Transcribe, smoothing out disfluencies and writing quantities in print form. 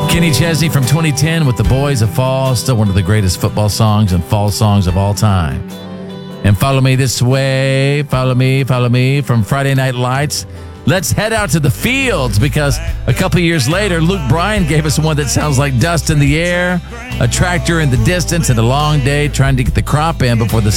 Kenny Chesney from 2010 with The Boys of Fall, still one of the greatest football songs and fall songs of all time. And Follow Me This Way, Follow Me from Friday Night Lights. Let's head out to the fields because a couple years later, Luke Bryan gave us one that sounds like dust in the air, a tractor in the distance, and a long day trying to get the crop in before the